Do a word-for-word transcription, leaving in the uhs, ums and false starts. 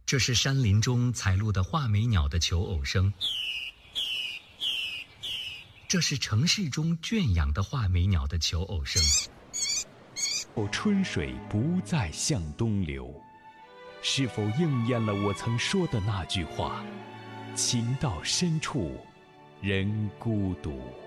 这是山林中采录的画眉鸟的求偶声，这是城市中圈养的画眉鸟的求偶声。 春水不再向东流，是否应验了我曾说的那句话：情到深处人孤独。